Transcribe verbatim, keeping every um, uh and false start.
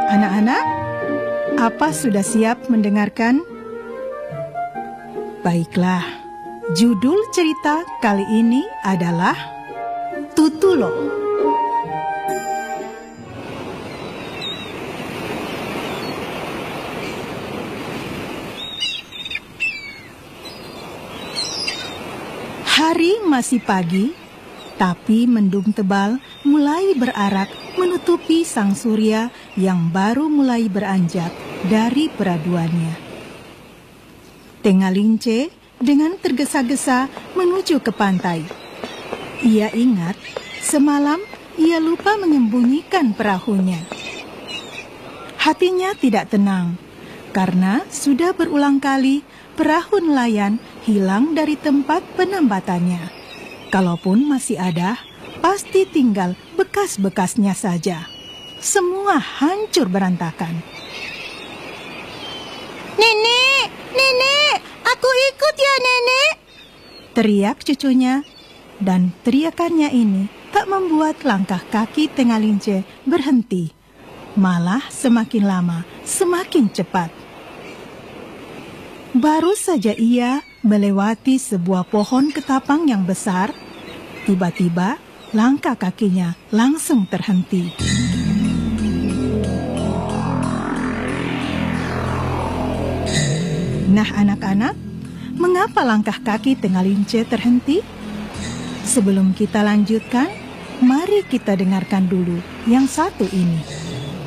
Anak-anak, apa sudah siap mendengarkan? Baiklah, judul cerita kali ini adalah Tutulo. Hari masih pagi, tapi mendung tebal mulai berarak menutupi sang surya yang baru mulai beranjak dari peraduannya. Tengalince dengan tergesa-gesa menuju ke pantai. Ia ingat semalam ia lupa menyembunyikan perahunya. Hatinya tidak tenang karena sudah berulang kali perahu nelayan hilang dari tempat penambatannya. Kalaupun masih ada, pasti tinggal bekas-bekasnya saja. Semua hancur berantakan. Nenek, nenek, aku ikut ya nenek, teriak cucunya, dan teriakannya ini tak membuat langkah kaki Tengalince berhenti. Malah semakin lama, semakin cepat. Baru saja ia melewati sebuah pohon ketapang yang besar, tiba-tiba langkah kakinya langsung terhenti. Nah anak-anak, mengapa langkah kaki Tengalince terhenti? Sebelum kita lanjutkan, mari kita dengarkan dulu yang satu ini.